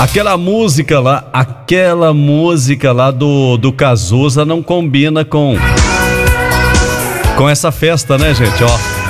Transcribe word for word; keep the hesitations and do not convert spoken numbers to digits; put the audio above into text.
Aquela música lá, aquela música lá do, do Cazuza não combina com com essa festa, né, gente? Ó,